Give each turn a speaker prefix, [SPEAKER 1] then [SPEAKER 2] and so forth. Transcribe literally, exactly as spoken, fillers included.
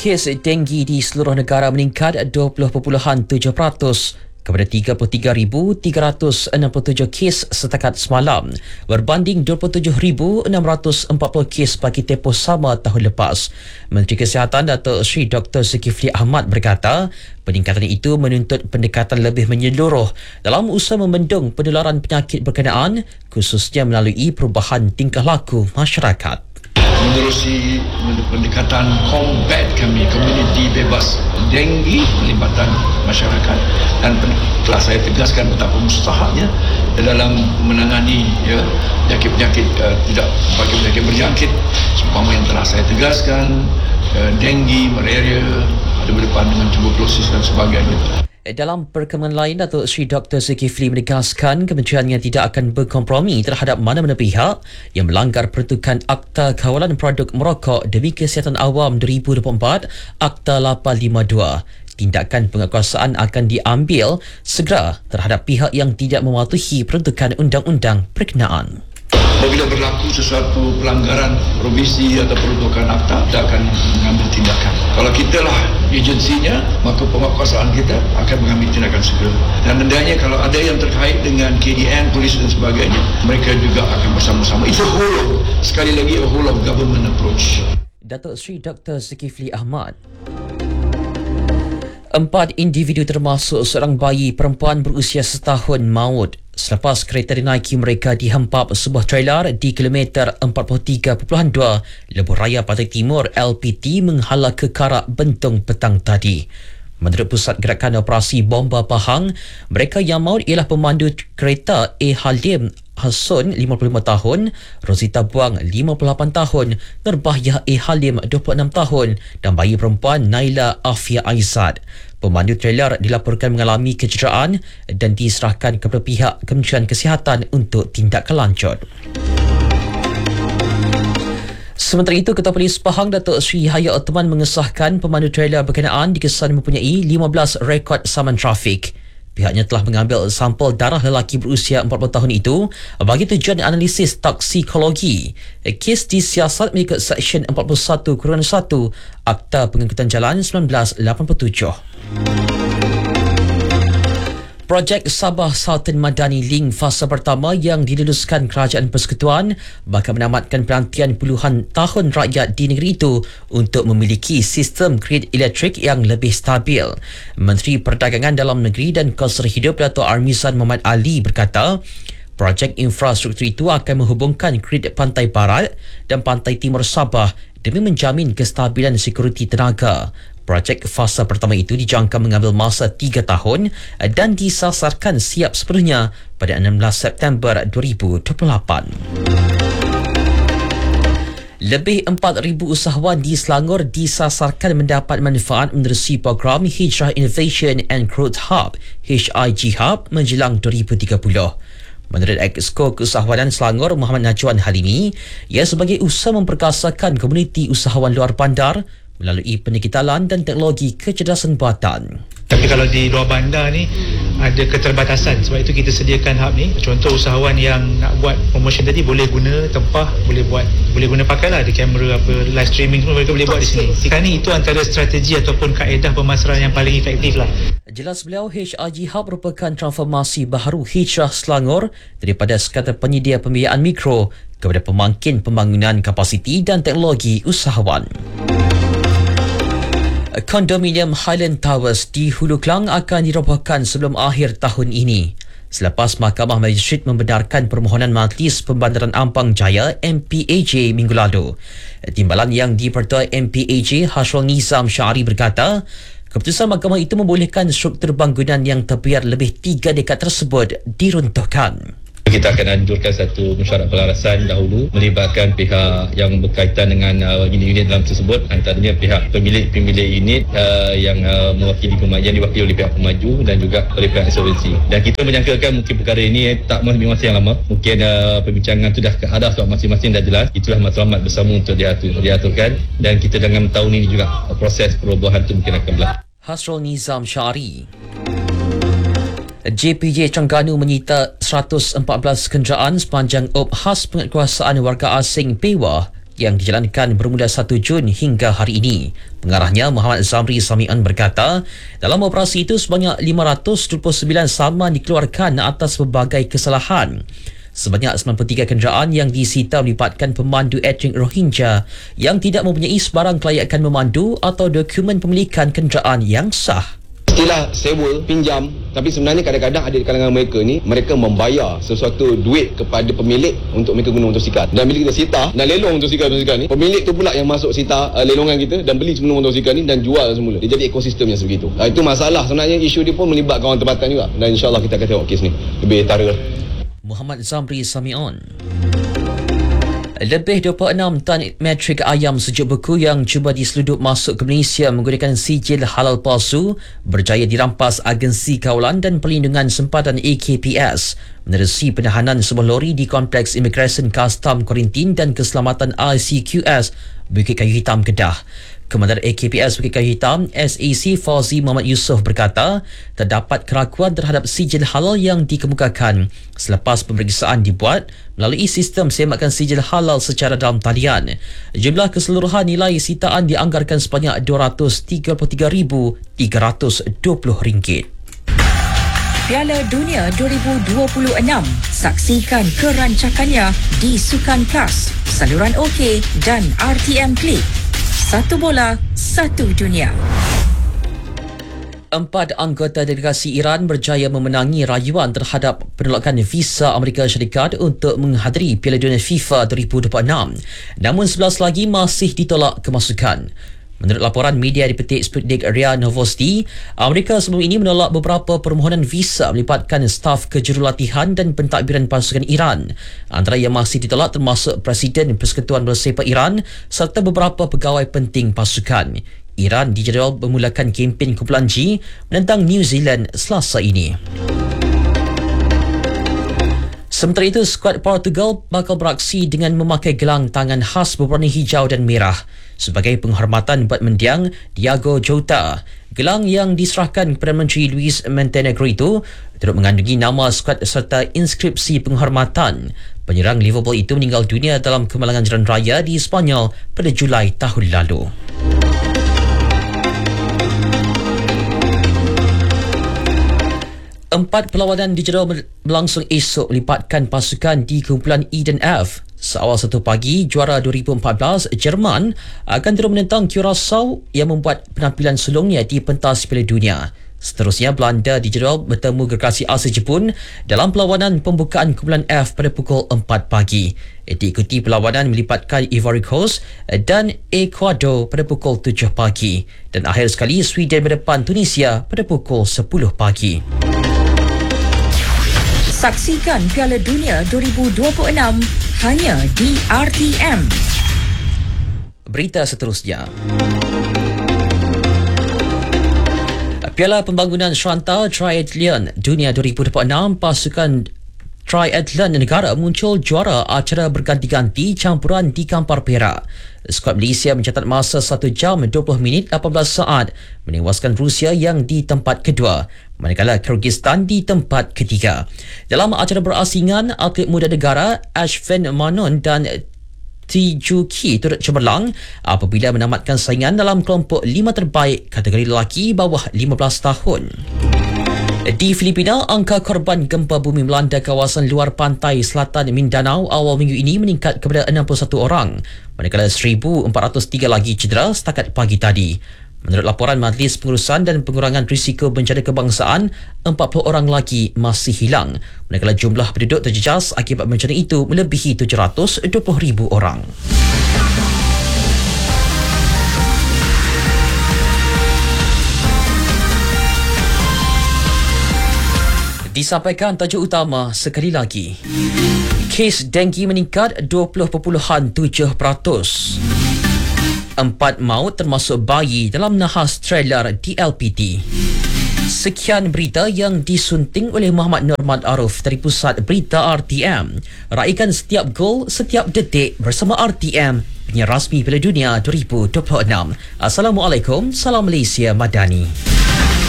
[SPEAKER 1] Kes denggi di seluruh negara meningkat dua puluh perpuluhan tujuh peratus kepada tiga puluh tiga ribu tiga ratus enam puluh tujuh kes setakat semalam, berbanding dua puluh tujuh ribu enam ratus empat puluh kes bagi tempoh sama tahun lepas. Menteri Kesihatan Datuk Seri Doktor Zulkifli Ahmad berkata, peningkatan itu menuntut pendekatan lebih menyeluruh dalam usaha membendung penularan penyakit berkenaan, khususnya melalui perubahan tingkah laku masyarakat.
[SPEAKER 2] Menerusi pendekatan combat kami, komuniti bebas denggi, pelibatan masyarakat, dan telah saya tegaskan betapa mustahaknya dalam menangani ya, penyakit-penyakit uh, tidak bagi penyakit berjangkit seumpama yang telah saya tegaskan, uh, denggi, malaria, ada berdepan dengan tuberkulosis dan sebagainya.
[SPEAKER 1] Dalam perkembangan lain, Datuk Seri Doktor Zulkifli menegaskan kementeriannya tidak akan berkompromi terhadap mana-mana pihak yang melanggar peruntukan Akta Kawalan Produk Merokok demi Kesihatan Awam dua ribu dua puluh empat, Akta lapan lima dua. Tindakan penguatkuasaan akan diambil segera terhadap pihak yang tidak mematuhi peruntukan undang-undang berkenaan.
[SPEAKER 2] Apabila berlaku sesuatu pelanggaran provisi atau peruntukan akta, kita akan mengambil tindakan. Kalau kita lah agensinya, maka penguatkuasaan kita akan mengambil tindakan segera. Dan hendaknya kalau ada yang terkait dengan K D N, polis dan sebagainya, mereka juga akan bersama-sama. Itu whole of, sekali lagi a whole of government approach.
[SPEAKER 1] Datuk Seri Doktor Zulkifli Ahmad. Empat individu termasuk seorang bayi perempuan berusia setahun maut selepas kereta dinaiki mereka dihempap sebuah trailer di kilometer empat puluh tiga perpuluhan dua Lebuh Raya Pantai Timur L P T menghala ke Karak Bentong petang tadi. Menurut Pusat Gerakan Operasi Bomba Pahang, mereka yang maut ialah pemandu kereta A. Halim Hasson lima puluh lima tahun, Rosita Buang lima puluh lapan tahun, Nurbahya A. Halim dua puluh enam tahun dan bayi perempuan Naila Afia Aizad. Pemandu trailer dilaporkan mengalami kecederaan dan diserahkan kepada pihak Kementerian Kesihatan untuk tindakan lanjut. Sementara itu, Ketua Polis Pahang Datuk Seri Hayat Othman mengesahkan pemandu trailer berkenaan dikesan mempunyai lima belas rekod saman trafik. Pihaknya telah mengambil sampel darah lelaki berusia empat puluh tahun itu bagi tujuan analisis toksikologi. Kes disiasat mengikut Seksyen empat puluh satu satu Akta Pengangkutan Jalan seribu sembilan ratus lapan puluh tujuh. Projek Sabah Sultan Madani Link fasa pertama yang diluluskan Kerajaan Persekutuan bakal menamatkan penantian puluhan tahun rakyat di negeri itu untuk memiliki sistem grid elektrik yang lebih stabil. Menteri Perdagangan Dalam Negeri dan Kelestarian Hidup Dato' Armizan Muhammad Ali berkata, projek infrastruktur itu akan menghubungkan grid Pantai Barat dan Pantai Timur Sabah demi menjamin kestabilan sekuriti tenaga. Projek fasa pertama itu dijangka mengambil masa tiga tahun dan disasarkan siap sepenuhnya pada enam belas September dua ribu dua puluh lapan. Lebih empat ribu usahawan di Selangor disasarkan mendapat manfaat menerusi program Hijrah Innovation and Growth Hub H I G Hub menjelang dua ribu tiga puluh. Menurut Exco Keusahawanan Selangor Muhammad Najwan Halimi, ia sebagai usaha memperkasakan komuniti usahawan luar bandar melalui pendigitalan dan teknologi kecerdasan buatan.
[SPEAKER 3] Tapi kalau di luar bandar ni ada keterbatasan, sebab itu kita sediakan hub ni. Contoh usahawan yang nak buat promotion tadi boleh guna tempah, boleh buat, boleh guna pakailah ada kamera apa, live streaming semua mereka boleh buat di sini. Sekarang ni itu antara strategi ataupun kaedah pemasaran yang paling efektif lah.
[SPEAKER 1] Jelas beliau, H I G Hub merupakan transformasi baharu hijrah Selangor daripada sekadar penyedia pembiayaan mikro kepada pemangkin pembangunan kapasiti dan teknologi usahawan. Kondominium Highland Towers di Hulu Klang akan dirobohkan sebelum akhir tahun ini selepas Mahkamah Magistrate membenarkan permohonan Majlis Pembandaran Ampang Jaya M P A J minggu lalu. Timbalan yang dipertua M P A J Hasrul Nizam Syari berkata, keputusan mahkamah itu membolehkan struktur bangunan yang terbiar lebih tiga dekad tersebut diruntuhkan.
[SPEAKER 4] Kita akan anjurkan satu mesyuarat pelarasan dahulu melibatkan pihak yang berkaitan dengan uh, unit-unit dalam tersebut, antaranya pihak pemilik-pemilik unit uh, yang uh, mewakili pemaju, yang diwakili oleh pihak pemaju dan juga oleh pihak insolvensi. Dan kita menyangkakan mungkin perkara ini eh, tak mengambil masa yang lama. Mungkin uh, perbincangan itu dah ke arah sebab masing-masing dah jelas. Itulah matlamat bersama untuk diatur, diaturkan, dan kita dengan tahun ini juga uh, proses perubahan itu mungkin akan berlaku.
[SPEAKER 1] Hasrul Nizam Syari. J P J Terengganu menyita seratus empat belas kenderaan sepanjang op khas penguatkuasaan warga asing Pewa yang dijalankan bermula satu Jun hingga hari ini. Pengarahnya Muhammad Zamri Sami'an berkata, dalam operasi itu sebanyak lima ratus dua puluh sembilan saman dikeluarkan atas pelbagai kesalahan. Sebanyak sembilan puluh tiga kenderaan yang disita melibatkan pemandu etnik Rohingya yang tidak mempunyai sebarang kelayakan memandu atau dokumen pemilikan kenderaan yang sah.
[SPEAKER 5] Istilah sewa, pinjam, tapi sebenarnya kadang-kadang ada di kalangan mereka ni, mereka membayar sesuatu duit kepada pemilik untuk mereka guna motosikal. Dan bila kita sita dan lelong motosikal-motosikal ni, pemilik tu pula yang masuk sita uh, lelongan kita dan beli semua motosikal ni dan jual semula. Dia jadi ekosistem yang sebegitu. Uh, itu masalah sebenarnya, isu dia pun melibatkan orang tempatan juga. Dan insyaAllah kita akan tengok kes ni lebih tara.
[SPEAKER 1] Muhammad Zamri Sami'on. Lebih dua puluh enam tan metrik ayam sejuk beku yang cuba diseludup masuk ke Malaysia menggunakan sijil halal palsu berjaya dirampas Agensi Kawalan dan Perlindungan Sempadan A K P S menerusi penahanan sebuah lori di Kompleks Imigresen Kastam Kuarantin dan Keselamatan I C Q S Bukit Kayu Hitam, Kedah. Komandan A K P S Bukit Kayu Hitam S A C Fauzi Muhammad Yusof berkata terdapat keraguan terhadap sijil halal yang dikemukakan selepas pemeriksaan dibuat melalui sistem semakkan sijil halal secara dalam talian. Jumlah keseluruhan nilai sitaan dianggarkan sebanyak dua ratus tiga puluh tiga ribu tiga ratus dua puluh ringgit.
[SPEAKER 6] Piala Dunia dua ribu dua puluh enam. Saksikan kerancakannya di Sukan Plus, saluran OK dan R T M Klik. Satu bola, satu dunia.
[SPEAKER 1] Empat anggota delegasi Iran berjaya memenangi rayuan terhadap penolakan visa Amerika Syarikat untuk menghadiri Piala Dunia FIFA dua ribu dua puluh enam. Namun sebelas lagi masih ditolak kemasukan. Menurut laporan media dipetik Sputnik Ria Novosti, Amerika sebelum ini menolak beberapa permohonan visa melibatkan staf kejurulatihan dan pentadbiran pasukan Iran. Antara yang masih ditolak termasuk Presiden Persekutuan Bola Sepak Iran serta beberapa pegawai penting pasukan. Iran dijadual memulakan kempen kumpulan G menentang New Zealand Selasa ini. Sementara itu, skuad Portugal bakal beraksi dengan memakai gelang tangan khas berwarna hijau dan merah sebagai penghormatan buat mendiang Diogo Jota. Gelang yang diserahkan kepada Menteri Luis Montenegro itu turut mengandungi nama skuad serta inskripsi penghormatan. Penyerang Liverpool itu meninggal dunia dalam kemalangan jalan raya di Sepanyol pada Julai tahun lalu. Empat perlawanan dijadual berlangsung esok melibatkan pasukan di kumpulan E dan F. Seawal satu pagi, juara dua ribu empat belas, Jerman akan terus menentang Curaçao yang membuat penampilan sulungnya di pentas Piala Dunia. Seterusnya, Belanda dijadual bertemu gergasi Asia Jepun dalam perlawanan pembukaan kumpulan F pada pukul empat pagi. Diikuti perlawanan melibatkan Ivory Coast dan Ecuador pada pukul tujuh pagi. Dan akhir sekali, Sweden berdepan Tunisia pada pukul sepuluh pagi.
[SPEAKER 6] Saksikan Piala Dunia dua ribu dua puluh enam hanya di R T M.
[SPEAKER 1] Berita seterusnya. Piala Pembangunan Srantal Triathlon Dunia dua ribu dua puluh enam, pasukan triathlon negara muncul juara acara berganti-ganti campuran di Kampar Perak. Skuad Malaysia mencatat masa satu jam dua puluh minit lapan belas saat menewaskan Rusia yang di tempat kedua, manakala Kyrgyzstan di tempat ketiga. Dalam acara berasingan, atlet muda negara Ashvin Manon dan Tijuki turut cemerlang apabila menamatkan saingan dalam kelompok lima terbaik kategori lelaki bawah lima belas tahun. Di Filipina, angka korban gempa bumi melanda kawasan luar pantai selatan Mindanao awal minggu ini meningkat kepada enam puluh satu orang, manakala seribu empat ratus tiga lagi cedera setakat pagi tadi. Menurut laporan Majlis Pengurusan dan Pengurangan Risiko Bencana Kebangsaan, empat puluh orang lagi masih hilang, manakala jumlah penduduk terjejas akibat bencana itu melebihi tujuh ratus dua puluh ribu orang. Disampaikan tajuk utama sekali lagi. Kes denggi meningkat dua puluh perpuluhan tujuh peratus. Empat maut termasuk bayi dalam nahas trailer D L P T. Sekian berita yang disunting oleh Muhammad Nurmad Arif dari Pusat Berita R T M. Raikan setiap gol, setiap detik bersama R T M, penyiar rasmi Piala Dunia dua ribu dua puluh enam. Assalamualaikum, salam Malaysia Madani.